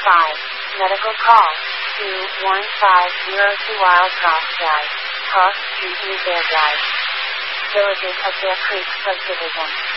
Medical call 21502 Wildcroft Drive, Cross Street, New Bear Drive, Villages of Bear Creek Subdivision.